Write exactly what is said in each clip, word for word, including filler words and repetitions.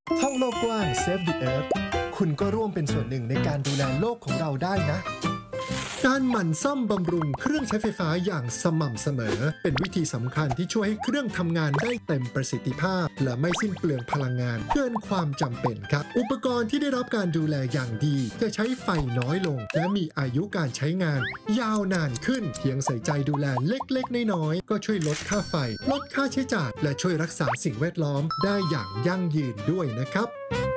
ห้องโลกกว้าง Save the Earth คุณก็ร่วมเป็นส่วนหนึ่งในการดูแลโลกของเราได้นะ การหมั่นซ่อมบำรุงเครื่องใช้ไฟฟ้าอย่างสม่ำเสมอเป็นวิธีสำคัญที่ช่วยให้เครื่องทำงานได้เต็มประสิทธิภาพและไม่สิ้นเปลืองพลังงานเกินความจำเป็นครับอุปกรณ์ที่ได้รับการดูแลอย่างดีจะใช้ไฟน้อยลงและมีอายุการใช้งานยาวนานขึ้นเพียงใส่ใจดูแลเล็กๆน้อยๆก็ช่วยลดค่าไฟลดค่าใช้จ่ายและช่วยรักษาสิ่งแวดล้อมได้อย่างยั่งยืนด้วยนะครับ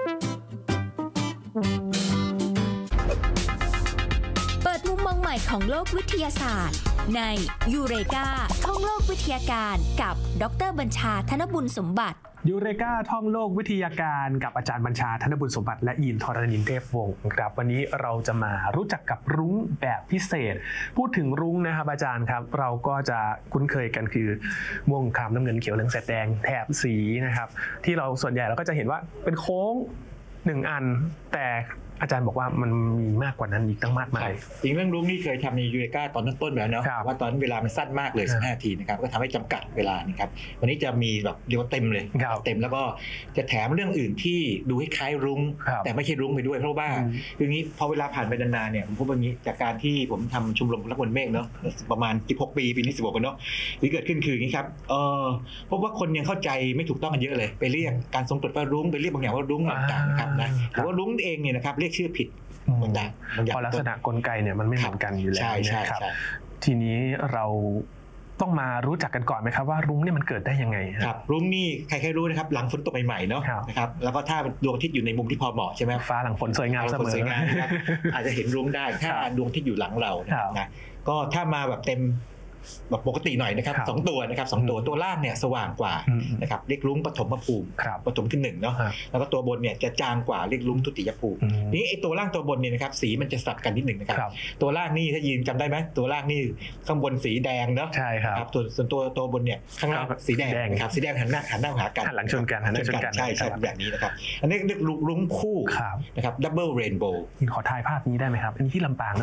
เปิดมุมมองใหม่ของโลกวิทยาศาสตร์ในยูเรกาท่องโลกวิทยาการกับดร.บัญชาธนบุญสมบัติยูเรกาท่องโลกวิทยาการกับอาจารย์บัญชาธนบุญสมบัติและยินทรณินเทพวงศ์ครับวันนี้เราจะมารู้จักกับรุ้งแบบพิเศษพูดถึงรุ้งนะครับอาจารย์ครับเราก็จะคุ้นเคยกันคือม่วงครามน้ำเงินเขียวเหลืองแสดแดงแถบสีนะครับที่เราส่วนใหญ่เราก็จะเห็นว่าเป็นโค้งหนึ่งอันแต่อาจารย์บอกว่ามันมีมากกว่านั้นอีกตั้งมากมายจริงเรื่องรุ้งนี่เคยทำในยูเรกาตอนต้นๆแล้วเนาะว่าตอนเวลามันสั้นมากเลยสิบห้านาทีนะครับก็ทำให้จำกัดเวลานะครับวันนี้จะมีแบบเรียกว่าเต็มเลยเต็มแล้วก็จะแถมเรื่องอื่นที่ดูให้คล้ายรุ้งแต่ไม่ใช่รุ้งไปด้วยเพราะว่าคืองี้พอเวลาผ่านไปนานๆเนี่ยผมพบว่างี้จากการที่ผมทำชมรมรักบนเมฆเนาะประมาณสิบหกปีปีนี้สิบหกปีเนาะที่เกิดขึ้นคืออย่างนี้ครับเออพบว่าคนยังเข้าใจไม่ถูกต้องกันเยอะเลยไปเรียกการทรงกฎว่ารุ้งไปเรียกบางอย่างว่ารุ้งต่างๆนะครับนะหรือว่ารุ้งเองเนี่ยนะครับเรียกชื่อผิดบางอย่างพอลักษณะกลไกเนี่ยมันไม่เหมือนกันอยู่แล้วนะครับทีนี้เราต้องมารู้จักกันก่อนไหมครับว่ารุ้งเนี่ยมันเกิดได้ยังไงครับรุ้งนี่ใครๆรู้นะครับหลังฝนตกใหม่ๆเนาะนะครับแล้วก็ถ้าดวงอาทิตย์อยู่ในมุมที่พอเหมาะใช่ไหมฟ้าหลังฝนสวยงามเสมออาจจะเห็นรุ้งได้ถ้าดวงอาทิตย์อยู่หลังเรานะก็ถ้ามาแบบเต็มแบบปกติหน่อยนะครับสองตัวนะครับสองตัวตัวล่างเนี่ยสว่างกว่านะครับเรียกรุ้งปฐมภูมิปฐมที่หนึ่งเนาะแล้วก็ตัวบนเนี่ยจะจางกว่าเรียกรุ้งทุติยภูมินี่ไอตัวล่างตัวบนเนี่ยนะครับสีมันจะสับกันนิดหนึ่งนะครับตัวล่างนี่ถ้ายืนจำได้ไหมตัวล่างนี่ข้างบนสีแดงเนาะใช่ครับตัวส่วนตัวตัวบนเนี่ยข้างล่างสีแดงนะครับสีแดงหันหน้าหันหน้าหากันหันหลังชนกันหันหน้าชนกันใช่ใช่แบบนี้นะครับอันนี้เรียกรุ้งคู่นะครับดับเบิลเรนโบว์ขอถ่ายภาพนี้ได้ไหมครับอันนี้ที่ลำปาง